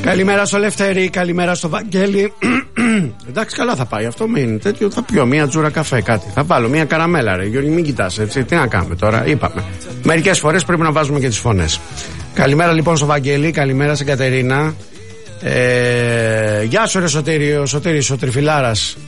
Καλημέρα στο Λευτέρη, καλημέρα στο Βαγγέλη. Εντάξει, καλά θα πάει αυτό, μην τέτοιο. Θα πιω μία τζούρα καφέ, κάτι. Θα βάλω μία καραμέλα, ρε Γιώργη, μην κοιτάς έτσι. Τι να κάνουμε τώρα, είπαμε. Μερικές φορές πρέπει να βάζουμε και τις φωνές. Καλημέρα λοιπόν στο Βαγγέλη, καλημέρα στην Κατερίνα. Γεια σου, ρε Σωτήρης, ο Τριφυλάρας.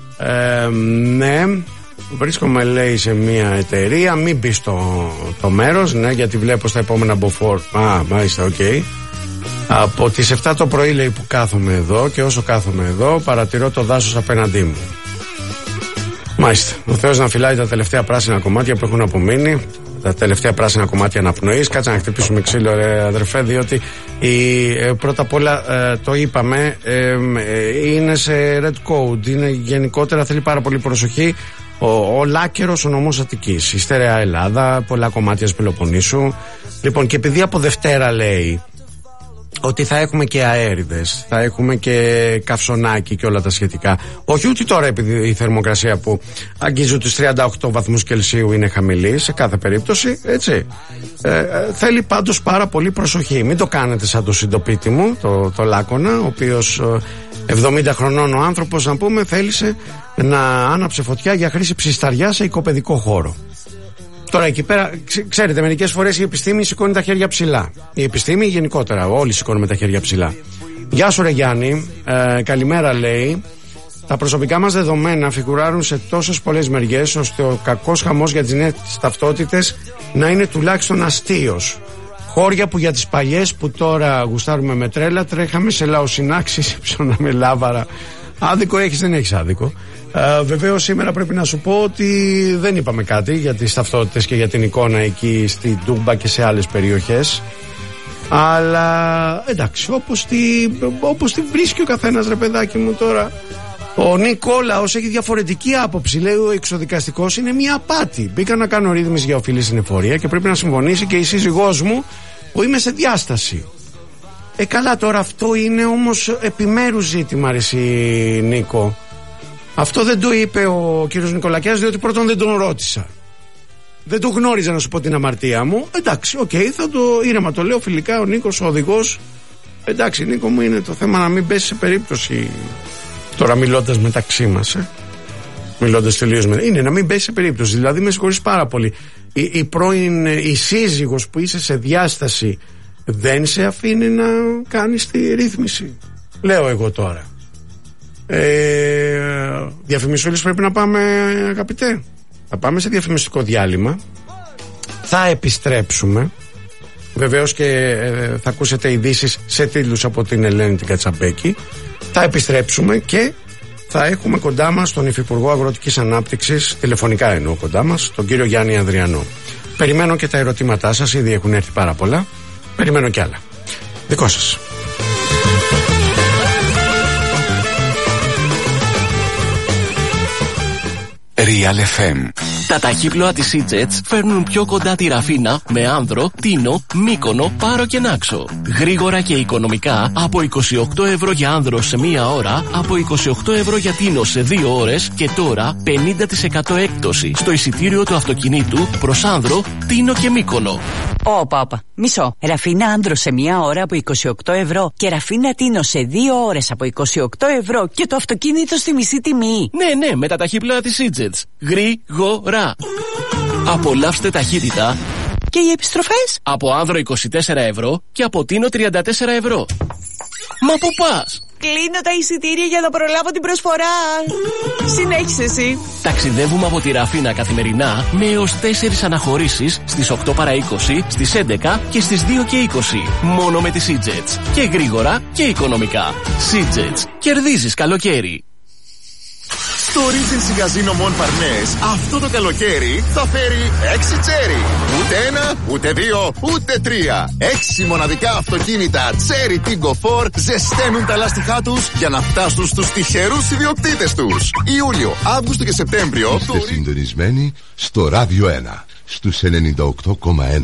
Ναι, βρίσκομαι, λέει, σε μία εταιρεία. Μην μπει το μέρος, ναι, γιατί βλέπω στα επόμενα μποφόρ. Μάλιστα, οκ. Από τις 7 το πρωί, λέει, που κάθομαι εδώ, και όσο κάθομαι εδώ παρατηρώ το δάσος απέναντί μου. Μάλιστα. Ο Θεός να φυλάει τα τελευταία πράσινα κομμάτια που έχουν απομείνει, τα τελευταία πράσινα κομμάτια αναπνοής. Κάτσε να χτυπήσουμε ξύλο, ρε αδερφέ, διότι πρώτα απ' όλα το είπαμε, είναι σε red code, είναι γενικότερα, θέλει πάρα πολύ προσοχή. Ο Λάκερος, ο νομός Αττικής, η στερεά Ελλάδα, πολλά κομμάτια της Πελοποννήσου. Λοιπόν, και επειδή από Δευτέρα, λέει, ότι θα έχουμε και αέριδες, θα έχουμε και καυσονάκι και όλα τα σχετικά. Όχι ούτε τώρα, επειδή η θερμοκρασία που αγγίζει τους 38 βαθμούς Κελσίου είναι χαμηλή σε κάθε περίπτωση, έτσι. Θέλει πάντως πάρα πολύ προσοχή. Μην το κάνετε σαν το συντοπίτη μου, το Λάκωνα, ο οποίος 70 χρονών ο άνθρωπος, να πούμε, θέλησε να άναψε φωτιά για χρήση ψισταριά σε οικοπαιδικό χώρο. Τώρα εκεί πέρα, ξέρετε, μερικές φορές η επιστήμη σηκώνει τα χέρια ψηλά. Η επιστήμη γενικότερα, όλοι σηκώνουμε τα χέρια ψηλά. Γεια σου, ρε Γιάννη, καλημέρα, λέει. Τα προσωπικά μας δεδομένα φιγουράρουν σε τόσες πολλές μεριές, ώστε ο κακός χαμός για τις νέες ταυτότητες να είναι τουλάχιστον αστείος. Χώρια που για τις παλιές που τώρα γουστάρουμε με τρέλα, τρέχαμε σε λαοσυνάξεις, ψώνα με λάβαρα. Άδικο έχεις, δεν έχεις άδικο. Βεβαίως σήμερα πρέπει να σου πω ότι δεν είπαμε κάτι για τις ταυτότητες και για την εικόνα εκεί στη Τούμπα και σε άλλες περιοχές. Αλλά εντάξει, όπως τη βρίσκει ο καθένας, ρε παιδάκι μου, τώρα. Ο Νικόλαος έχει διαφορετική άποψη. Λέει ο εξοδικαστικός είναι μια απάτη. Μπήκα να κάνω ρύθμιση για οφειλή συνεφορία και πρέπει να συμφωνήσει και η σύζυγός μου που είμαι σε διάσταση. Καλά, τώρα αυτό είναι όμως επιμέρους ζήτημα, ρε εσύ, Νίκο. Αυτό δεν το είπε ο κύριος Νικολακιάς, διότι πρώτον δεν τον ρώτησα. Δεν το γνώριζα, να σου πω την αμαρτία μου. Εντάξει, οκ, θα το ήρεμα το λέω φιλικά, ο Νίκος, ο οδηγός. Εντάξει, Νίκο μου, είναι το θέμα να μην πέσει σε περίπτωση. Τώρα μιλώντας μεταξύ μας, μιλώντας τελείως είναι να μην πέσει σε περίπτωση. Δηλαδή, με συγχωρείς πάρα πολύ. Η σύζυγος που είσαι σε διάσταση δεν σε αφήνει να κάνεις τη ρύθμιση. Λέω εγώ τώρα. Διαφημισούλες πρέπει να πάμε, αγαπητέ. Θα πάμε σε διαφημιστικό διάλειμμα. Θα επιστρέψουμε. Βεβαίως και θα ακούσετε ειδήσεις σε τίτλους από την Ελένη την Κατσαμπέκη. Θα επιστρέψουμε και θα έχουμε κοντά μας τον Υφυπουργό Αγροτικής Ανάπτυξης, τηλεφωνικά εννοώ κοντά μας, τον κύριο Γιάννη Ανδριανό. Περιμένω και τα ερωτήματά σας, ήδη έχουν έρθει πάρα πολλά. Περιμένω κι άλλα. Δικό σας. Real FM. Τα ταχύπλοα της Easyjets φέρνουν πιο κοντά τη Ραφίνα με Άνδρο, Τίνο, Μύκονο, Πάρο και Νάξο. Γρήγορα και οικονομικά από 28 ευρώ για Άνδρο σε μία ώρα, από 28 ευρώ για Τίνο σε 2 ώρες και τώρα 50% έκπτωση στο εισιτήριο του αυτοκινήτου προς Άνδρο, Τίνο και Μύκονο. Όπα, μισό. Ραφίνα Άνδρο σε μία ώρα από 28 ευρώ και Ραφίνα Τίνο σε 2 ώρες από 28 ευρώ και το αυτοκίνητο στη μισή τιμή. Ναι, με τα ταχύπλοα της Easyjets. Γρήγορα. Απολαύστε ταχύτητα. Και οι επιστροφές? Από Άνδρο 24 ευρώ και από Τίνο 34 ευρώ. Μα πού πας? Κλείνω τα εισιτήρια για να προλάβω την προσφορά. Συνέχισε εσύ. Ταξιδεύουμε από τη Ραφίνα καθημερινά με έως 4 αναχωρήσεις στις 8 παρά 20, στις 11 και στις 2 και 20. Μόνο με τις Easyjets. Και γρήγορα και οικονομικά. Easyjets. Κερδίζεις καλοκαίρι. Το Regency Casino Mon Parnes αυτό το καλοκαίρι θα φέρει 6 τσέρι. Ούτε ένα, ούτε δύο, ούτε τρία. 6 μοναδικά αυτοκίνητα Cherry Tiggo 4 ζεσταίνουν τα λάστιχά τους για να φτάσουν στους τυχερούς ιδιοκτήτες τους. Ιούλιο, Αύγουστο και Σεπτέμβριο. Είστε συντονισμένοι στο Ράδιο 1 στους 98,1.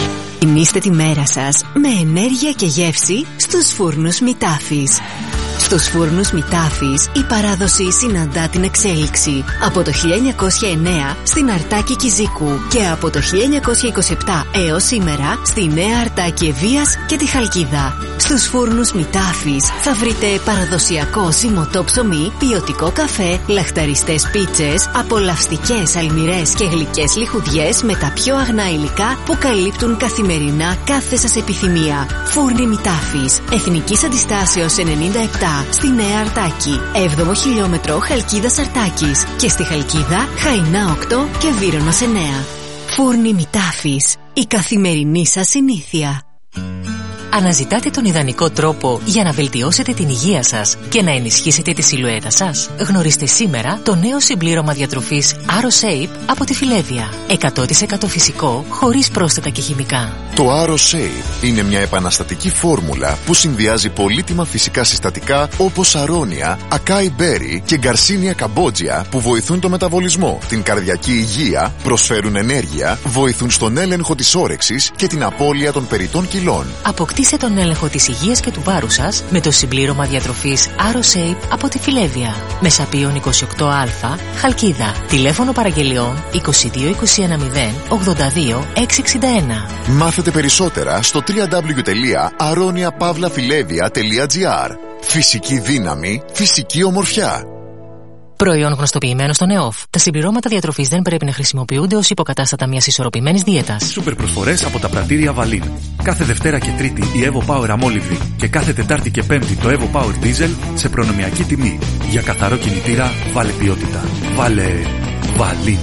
Γεμίστε τη μέρα σας με ενέργεια και γεύση στους φούρνους Μητάφης. Στους φούρνους Μητάφης η παράδοση συναντά την εξέλιξη. Από το 1909 στην Αρτάκη Κιζίκου και από το 1927 έως σήμερα στη Νέα Αρτάκη Ευβοίας και τη Χαλκίδα. Στους φούρνους Μητάφης θα βρείτε παραδοσιακό ζυμωτό ψωμί, ποιοτικό καφέ, λαχταριστές πίτσες, απολαυστικές αλμυρές και γλυκές λιχουδιές με τα πιο αγνά υλικά που καλύπτουν καθημερινά κάθε σας επιθυμία. Φούρνοι Μητάφης, Εθνικής Αντιστάσεως 97 στη Νέα Αρτάκη, 7ο χιλιόμετρο Χαλκίδας Αρτάκης και στη Χαλκίδα Χαϊνά 8 και Βύρονος 9. Φούρνοι Μητάφης, η καθημερινή σας συνήθεια. Αναζητάτε τον ιδανικό τρόπο για να βελτιώσετε την υγεία σας και να ενισχύσετε τη σιλουέτα σας? Γνωρίστε σήμερα το νέο συμπλήρωμα διατροφής AroShape από τη Φιλέβια. 100% φυσικό, χωρίς πρόσθετα και χημικά. Το AroShape είναι μια επαναστατική φόρμουλα που συνδυάζει πολύτιμα φυσικά συστατικά όπως αρώνια, ακάι μπέρι και γκαρσίνια καμπότζια που βοηθούν το μεταβολισμό, την καρδιακή υγεία, προσφέρουν ενέργεια, βοηθούν στον έλεγχο της όρεξης και την απώλεια των περιττών κιλών. Αποκτήστε τον έλεγχο της υγείας και του βάρους σας με το συμπλήρωμα διατροφής AroShape από τη Φιλέβια. Μεσαπίων 28α, Χαλκίδα. Τηλέφωνο παραγγελιών 22 210 82 661. Μάθετε περισσότερα στο www.aroniapavlafilevia.gr. Φυσική δύναμη, φυσική ομορφιά. Προϊόν γνωστοποιημένο στο ΝΕΟΦ. Τα συμπληρώματα διατροφής δεν πρέπει να χρησιμοποιούνται ως υποκατάστατα μιας ισορροπημένης δίαιτας. Σούπερ προσφορές από τα πρατήρια Βαλίν. Κάθε Δευτέρα και Τρίτη η Evo Power αμόλυβδη και κάθε Τετάρτη και Πέμπτη το Evo Power Diesel σε προνομιακή τιμή. Για καθαρό κινητήρα, βάλε ποιότητα. Βάλε Βαλίν.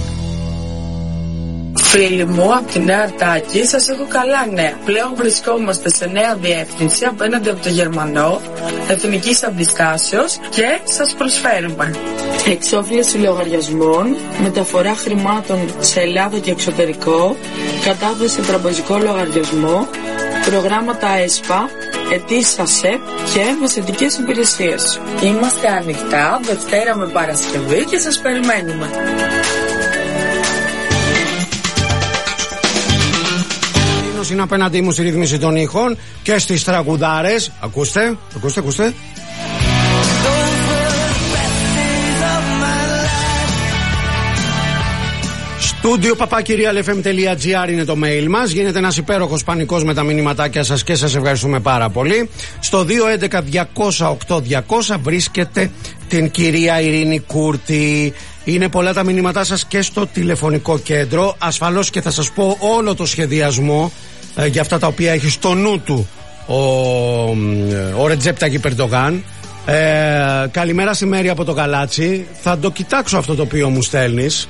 Φίλοι μου, από τη Νέα Αρτάκη σας έχω καλά νέα. Πλέον βρισκόμαστε σε νέα διεύθυνση απέναντι από το Γερμανό, Εθνικής Αντιστάσεως και σας προσφέρουμε εξόφληση λογαριασμών, μεταφορά χρημάτων σε Ελλάδα και εξωτερικό, κατάθεση τραπεζικό λογαριασμό, προγράμματα ΕΣΠΑ, αιτήσεις ΑΣΕΠ και μεσαιτικές υπηρεσίες. Είμαστε ανοιχτά Δευτέρα με Παρασκευή και σας περιμένουμε. Είναι απέναντί μου στη ρύθμιση των ήχων και στις τραγουδάρες. Ακούστε. Studio papakirialfm.gr είναι το mail μας. Γίνεται ένας υπέροχος πανικός με τα μηνυματάκια σας και σας ευχαριστούμε πάρα πολύ. Στο 211-200-8200 βρίσκεται την κυρία Ειρήνη Κούρτη. Είναι πολλά τα μηνύματά σας και στο τηλεφωνικό κέντρο. Ασφαλώς και θα σας πω όλο το σχεδιασμό για αυτά τα οποία έχει στο νου του ο Ρετζέπ Ταγιπ Ερντογάν. Καλημέρα στη Μέρη από το Καλάτσι. Θα το κοιτάξω αυτό το οποίο μου στέλνεις.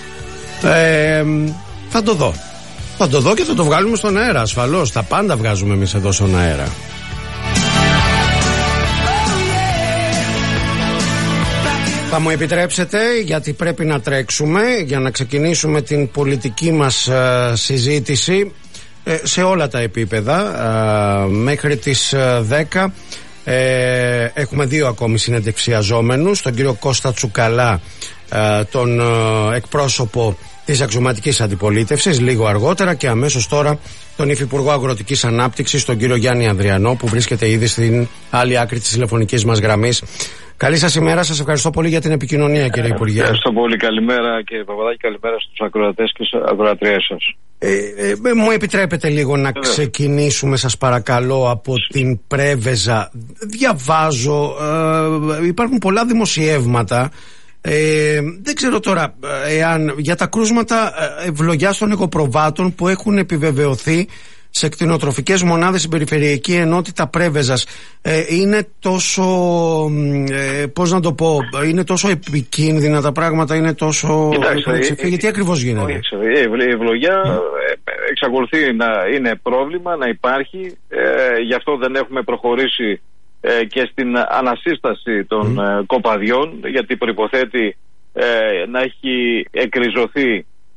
Θα το δω και θα το βγάλουμε στον αέρα. Ασφαλώς, τα πάντα βγάζουμε εμείς εδώ στον αέρα. Θα μου επιτρέψετε, γιατί πρέπει να τρέξουμε για να ξεκινήσουμε την πολιτική μας συζήτηση σε όλα τα επίπεδα. Μέχρι τις 10 έχουμε δύο ακόμη συνεντευξιαζόμενους, τον κύριο Κώστα Τσουκαλά, τον εκπρόσωπο της αξιωματικής αντιπολίτευσης, λίγο αργότερα, και αμέσως τώρα τον Υφυπουργό Αγροτικής Ανάπτυξης, τον κύριο Γιάννη Ανδριανό, που βρίσκεται ήδη στην άλλη άκρη της τηλεφωνικής μας γραμμής. Καλή σας ημέρα, σας ευχαριστώ πολύ για την επικοινωνία, κύριε Υπουργέ. Ευχαριστώ πολύ, καλημέρα κύριε Παπαδάκη, καλημέρα στους ακροατές και στις ακροατριές σας. Μου επιτρέπετε λίγο να ξεκινήσουμε, σας παρακαλώ, από την Πρέβεζα. Διαβάζω, υπάρχουν πολλά δημοσιεύματα. Δεν ξέρω τώρα εάν για τα κρούσματα ευλογιάς των εγωπροβάτων που έχουν επιβεβαιωθεί σε κτηνοτροφικές μονάδες στην Περιφερειακή Ενότητα Πρέβεζας είναι τόσο, πώς να το πω, είναι τόσο επικίνδυνα τα πράγματα, είναι τόσο... Κοιτάξτε, γιατί ακριβώς γίνεται? Η ευλογιά εξακολουθεί να είναι πρόβλημα, να υπάρχει, γι' αυτό δεν έχουμε προχωρήσει και στην ανασύσταση των κοπαδιών, γιατί προϋποθέτει να έχει εκριζωθεί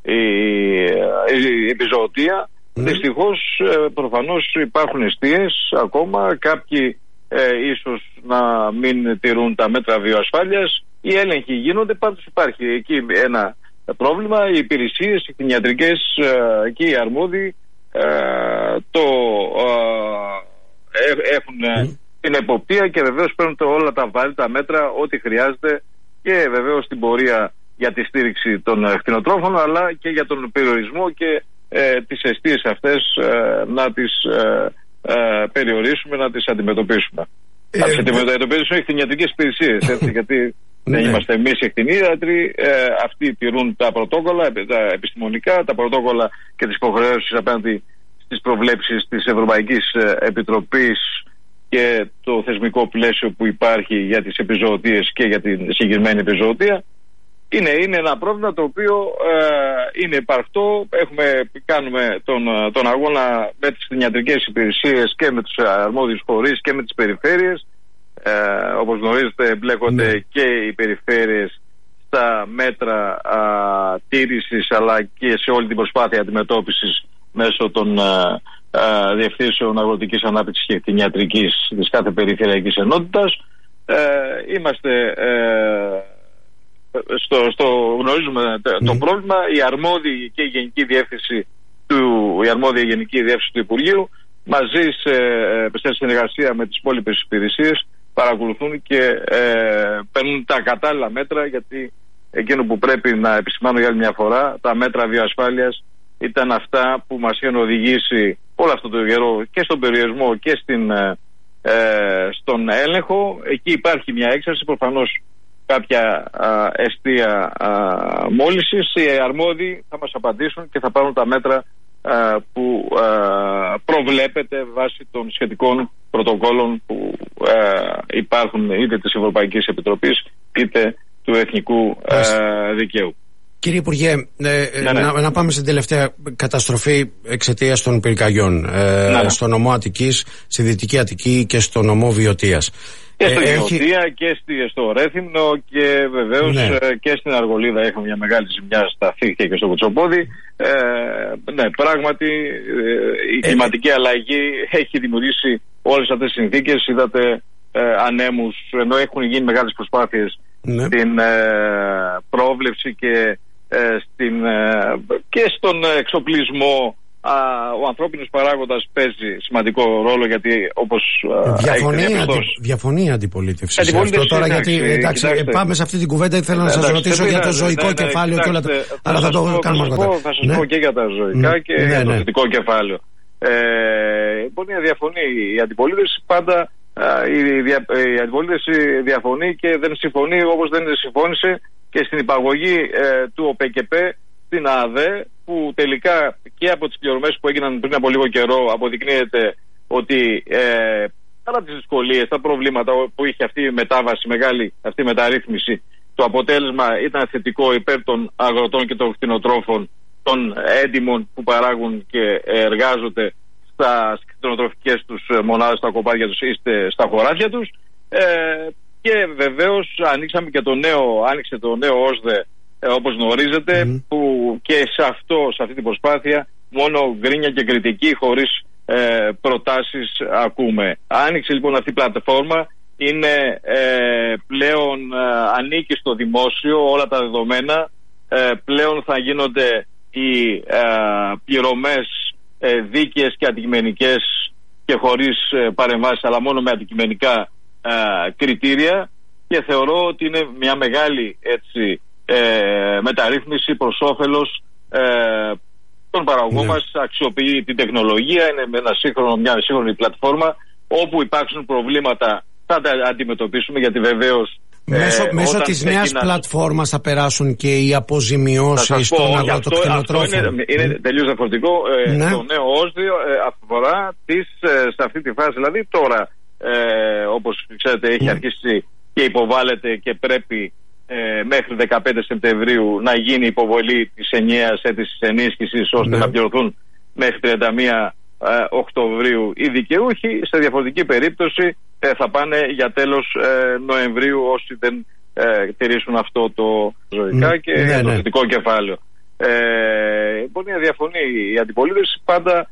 η επιζωοτία. Δυστυχώς, προφανώς υπάρχουν εστίες ακόμα, κάποιοι ίσως να μην τηρούν τα μέτρα βιοασφάλειας. Οι έλεγχοι γίνονται, πάντως υπάρχει εκεί ένα πρόβλημα. Οι υπηρεσίες, οι κτηνιατρικές και οι αρμόδιοι έχουν την εποπτεία και βεβαίως παίρνουν όλα τα βάλλητα μέτρα, ό,τι χρειάζεται και βεβαίως στην πορεία για τη στήριξη των κτηνοτρόφων, αλλά και για τον περιορισμό και τις εστίες αυτές να τις περιορίσουμε, να τις αντιμετωπίσουμε. Να τις αντιμετωπίσουμε οι κτηνιατρικές υπηρεσίες, γιατί δεν είμαστε εμείς οι κτηνίατροι, αυτοί τηρούν τα πρωτόκολλα, τα επιστημονικά, τα πρωτόκολλα και τις υποχρεώσεις απέναντι στις προβλέψεις της Ευρωπαϊκής Επιτροπής και το θεσμικό πλαίσιο που υπάρχει για τις επιζωοτίες και για την συγκεκριμένη επιζωοτία. Είναι ένα πρόβλημα το οποίο είναι υπαρκτό. Κάνουμε τον αγώνα με τις κτηνιατρικές υπηρεσίες και με τους αρμόδιους φορείς και με τις περιφέρειες. Όπως γνωρίζετε, εμπλέκονται και οι περιφέρειες στα μέτρα τήρησης, αλλά και σε όλη την προσπάθεια αντιμετώπισης μέσω των διευθύνσεων αγροτικής ανάπτυξης και κτηνιατρικής της κάθε περιφερειακής ενότητας. Είμαστε γνωρίζουμε το πρόβλημα. Η αρμόδια και η Γενική Διεύθυνση του Υπουργείου, μαζί σε συνεργασία με τις υπόλοιπες υπηρεσίες, παρακολουθούν και παίρνουν τα κατάλληλα μέτρα, γιατί εκείνο που πρέπει να επισημάνω για άλλη μια φορά, τα μέτρα βιοασφάλειας ήταν αυτά που μας είχαν οδηγήσει όλο αυτό το καιρό και στον περιορισμό και στον έλεγχο. Εκεί υπάρχει μια έξαρση, προφανώς κάποια εστία μόλυνσης. Οι αρμόδιοι θα μας απαντήσουν και θα πάρουν τα μέτρα που προβλέπεται βάσει των σχετικών πρωτοκόλων που υπάρχουν είτε της Ευρωπαϊκής Επιτροπής είτε του Εθνικού Δικαίου. Κύριε Υπουργέ, να πάμε στην τελευταία καταστροφή εξαιτίας των πυρκαγιών στο νομό Αττικής, στη Δυτική Αττική και στο νομό Βιωτίας. Και στο Βιωτία και στο Ρέθυμνο και βεβαίως και στην Αργολίδα έχουμε μια μεγάλη ζημιά στα Θήχια και στο Κοτσοπόδι. Πράγματι η κλιματική αλλαγή έχει δημιουργήσει όλες αυτές τις συνθήκες. Είδατε ανέμους, ενώ έχουν γίνει μεγάλες προσπάθειες στην πρόβλεψη και στον εξοπλισμό. Ο ανθρώπινος παράγοντας παίζει σημαντικό ρόλο, γιατί όπως διαφωνεί η αντιπολίτευση σε αυτό τώρα, γιατί εντάξει, πάμε σε αυτή την κουβέντα. Ήθελα να σας ρωτήσω για το ζωικό κεφάλαιο και όλα τα... Αλλά θα το κάνουμε αργότερα. Θα σας πω και για τα ζωικά και για το θετικό κεφάλαιο. Μπορεί να διαφωνεί η αντιπολίτευση πάντα. Η αντιπολίτευση διαφωνεί και δεν συμφωνεί, όπως δεν συμφώνησε και στην υπαγωγή του ΟΠΕΚΕΠΕ στην ΑΔΕ, που τελικά και από τις πληρωμές που έγιναν πριν από λίγο καιρό αποδεικνύεται ότι παρά τις δυσκολίες, τα προβλήματα που είχε αυτή η μετάβαση, μεγάλη αυτή η μεταρρύθμιση, το αποτέλεσμα ήταν θετικό υπέρ των αγροτών και των κτηνοτρόφων, των έντιμων που παράγουν και εργάζονται στα κτηνοτροφικές τους μονάδες, στα κοπάδια τους ή στα χωράφια τους. Και βεβαίως άνοιξε το νέο ΩΣΔΕ, όπως γνωρίζετε, που και σε αυτή την προσπάθεια μόνο γκρίνια και κριτική, χωρίς προτάσεις ακούμε. Άνοιξε λοιπόν αυτή η πλατφόρμα, είναι πλέον ανήκει στο δημόσιο όλα τα δεδομένα, πλέον θα γίνονται οι πληρωμές δίκαιες και αντικειμενικές και χωρίς παρεμβάσεις, αλλά μόνο με αντικειμενικά κριτήρια, και θεωρώ ότι είναι μια μεγάλη μεταρρύθμιση προς όφελος των παραγωγών μας. Αξιοποιεί την τεχνολογία, είναι μια σύγχρονη πλατφόρμα. Όπου υπάρξουν προβλήματα θα τα αντιμετωπίσουμε, γιατί βεβαίως μέσω της νέας πλατφόρμας θα περάσουν και οι αποζημιώσεις των αγροτοκτηνοτρόφων. Είναι τελείως διαφορετικό. Το νέο ΩΣΔΙ αφορά σε αυτή τη φάση, δηλαδή τώρα, όπως ξέρετε, έχει αρχίσει και υποβάλλεται και πρέπει μέχρι 15 Σεπτεμβρίου να γίνει υποβολή της ενιαίας αίτησης ενίσχυσης, ώστε να πληρωθούν μέχρι 31 Οκτωβρίου οι δικαιούχοι. Σε διαφορετική περίπτωση θα πάνε για τέλος Νοεμβρίου όσοι δεν τηρήσουν αυτό το ζωικά και το θετικό κεφάλαιο. Μπορεί να διαφωνεί η αντιπολίτευση πάντα.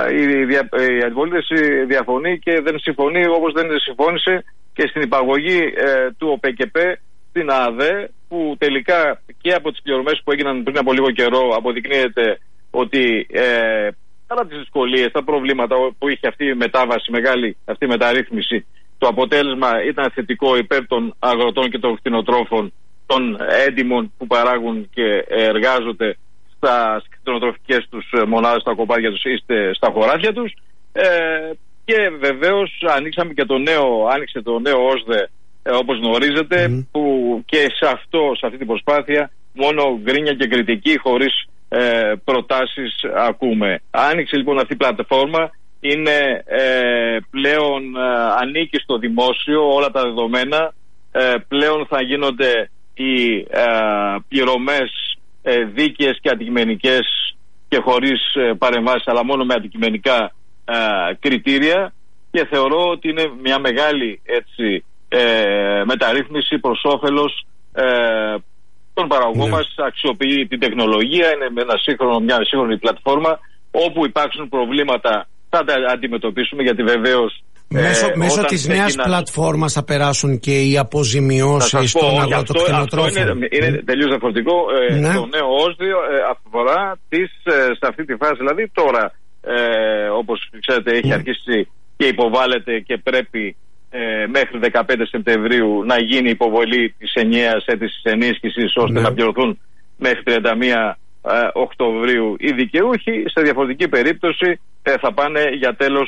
Η αντιπολίτευση διαφωνεί και δεν συμφωνεί, όπως δεν συμφώνησε και στην υπαγωγή του ΟΠΕΚΕΠΕ στην ΑΔΕ, που τελικά και από τις πληρωμές που έγιναν πριν από λίγο καιρό αποδεικνύεται ότι παρά τις δυσκολίες, τα προβλήματα που είχε αυτή η μετάβαση, μεγάλη αυτή η μεταρρύθμιση, το αποτέλεσμα ήταν θετικό υπέρ των αγροτών και των κτηνοτρόφων, των έντιμων που παράγουν και εργάζονται στα κτηνοτροφικές τους μονάδες, στα κοπάδια τους ή στα χωράφια τους. Και βεβαίως άνοιξε το νέο ΩΣΔΕ, όπως γνωρίζετε, που και σε αυτή την προσπάθεια μόνο γκρίνια και κριτική, χωρίς προτάσεις ακούμε. Άνοιξε λοιπόν αυτή η πλατφόρμα, είναι πλέον ανήκει στο δημόσιο όλα τα δεδομένα, πλέον θα γίνονται οι πληρωμές δίκαιες και αντικειμενικές και χωρίς παρεμβάσεις, αλλά μόνο με αντικειμενικά κριτήρια, και θεωρώ ότι είναι μια μεγάλη μεταρρύθμιση προς όφελος των παραγωγών μας. Αξιοποιεί την τεχνολογία, είναι μια σύγχρονη πλατφόρμα. Όπου υπάρξουν προβλήματα θα τα αντιμετωπίσουμε, γιατί βεβαίως μέσω της νέας πλατφόρμας θα περάσουν και οι αποζημιώσεις των αγροτοκτηνοτρόφων. Είναι τελείως διαφορετικό. Το νέο ΩΣΔΕ αφορά σε αυτή τη φάση, δηλαδή τώρα, όπως ξέρετε, έχει αρχίσει και υποβάλλεται και πρέπει μέχρι 15 Σεπτεμβρίου να γίνει υποβολή της ενιαίας αίτησης ενίσχυσης, ώστε να πληρωθούν μέχρι 31 Οκτωβρίου οι δικαιούχοι. Σε διαφορετική περίπτωση θα πάνε για τέλος